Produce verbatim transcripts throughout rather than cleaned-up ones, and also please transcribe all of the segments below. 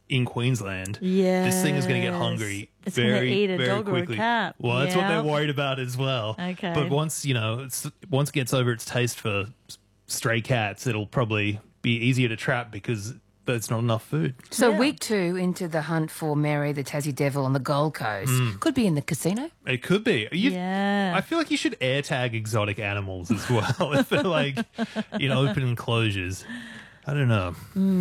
in Queensland, Yes. this thing is going to get hungry It's gonna very, eat a very dog or a quickly. cat. Well, that's what they're Yep. worried about as well. Okay. But once, you know, it's, once it gets over its taste for s- stray cats, it'll probably be easier to trap because there's not enough food. So Yeah. week two into the hunt for Mary the Tassie Devil on the Gold Coast. Mm. Could be in the casino. It could be. You, Yeah. I feel like you should air tag exotic animals as well if they're like in open enclosures. I don't know.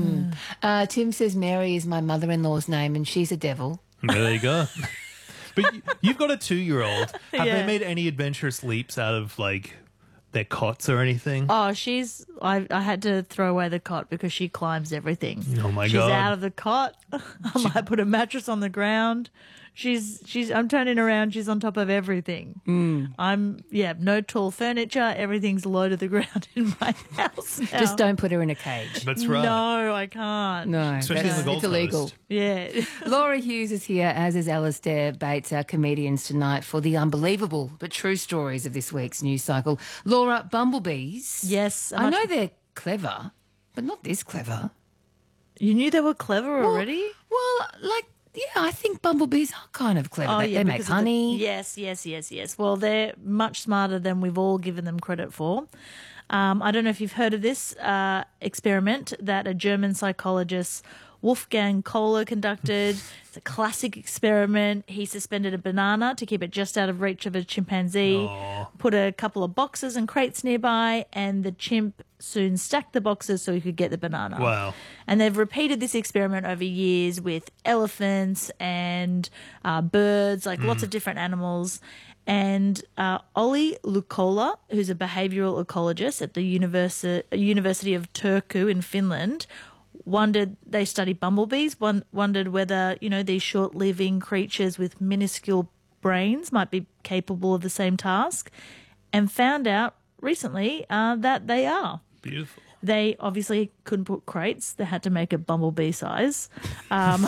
Uh, Tim says Mary is my mother-in-law's name and she's a devil. There you go. But you- you've got a two-year-old. Have Yeah. they made any adventurous leaps out of like their cots or anything? Oh, she's. I, I had to throw away the cot because she climbs everything. Oh, my she's God. out of the cot. I might put a mattress on the ground. She's. She's. I'm turning around. She's on top of everything. Mm. I'm. Yeah. No tall furniture. Everything's low to the ground in my house now. Just don't put her in a cage. That's right. No, I can't. No, Especially that's, in the Gold it's illegal. Coast. Yeah. Laura Hughes is here, as is Alistair Bates, our comedians tonight, for the unbelievable but true stories of this week's news cycle. Laura, bumblebees. Yes. I much- know they're clever, but not this clever. You knew they were clever already. Well, like, yeah, I think bumblebees are kind of clever. Oh, they yeah, they make because of the- honey. yes, yes, yes, yes. Well, they're much smarter than we've all given them credit for. Um, I don't know if you've heard of this uh, experiment that a German psychologist, Wolfgang Kohler, conducted. It's a classic experiment. He suspended a banana to keep it just out of reach of a chimpanzee, put a couple of boxes and crates nearby, and the chimp soon stacked the boxes so he could get the banana. Wow. And they've repeated this experiment over years with elephants and uh, birds, like lots of different animals. And uh, Olli Lukola, who's a behavioural ecologist at the Universi- University of Turku in Finland, wondered, they study bumblebees, won- wondered whether, you know, these short-living creatures with minuscule brains might be capable of the same task, and found out recently uh, that they are. Beautiful. They obviously couldn't put crates. They had to make it bumblebee size. Um,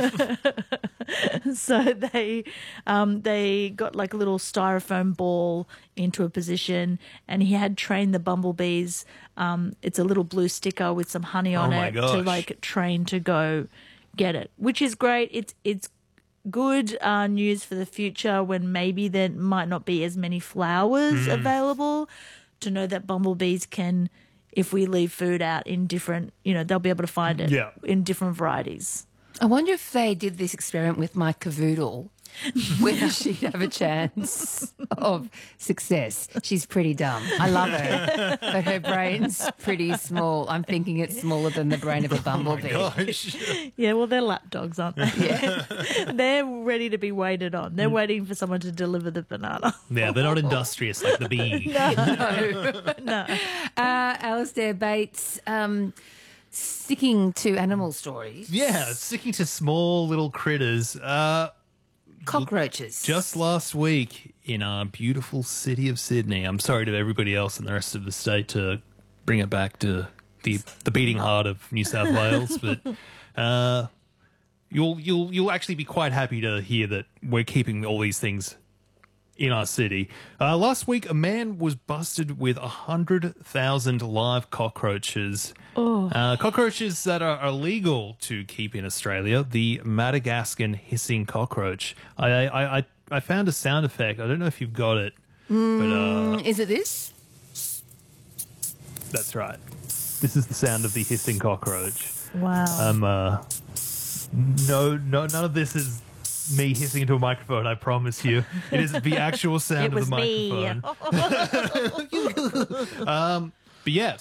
so they um, they got like a little styrofoam ball into a position, and he had trained the bumblebees. Um, it's a little blue sticker with some honey on Oh my it to gosh. like train to go get it, which is great. It's it's good uh, news for the future when maybe there might not be as many flowers available, to know that bumblebees can, if we leave food out in different, you know, they'll be able to find it Yeah. in different varieties. I wonder if they did this experiment with my cavoodle, whether she'd have a chance of success. She's pretty dumb. I love her, but her brain's pretty small. I'm thinking it's smaller than the brain of a bumblebee. Gosh. Yeah, well, they're lap dogs, aren't they? Yeah. They're ready to be waited on. They're waiting for someone to deliver the banana. Yeah, they're not industrious like the bee. No. Uh, Alistair Bates, um, sticking to animal stories. Yeah, sticking to small little critters. Uh, Cockroaches. just last week in our beautiful city of Sydney, I'm sorry to everybody else in the rest of the state to bring it back to the the beating heart of New South Wales, but uh, you'll you'll you'll actually be quite happy to hear that we're keeping all these things in our city. Uh, last week, a man was busted with one hundred thousand live cockroaches. Oh. Uh, cockroaches that are illegal to keep in Australia, the Madagascan hissing cockroach. I, I, I, I found a sound effect. I don't know if you've got it, but uh, Is it this? that's right. This is the sound of the hissing cockroach. Wow. Um, uh, no, no, none of this is me hissing into a microphone, I promise you. It is the actual sound it of was the me. microphone. Um, but yeah,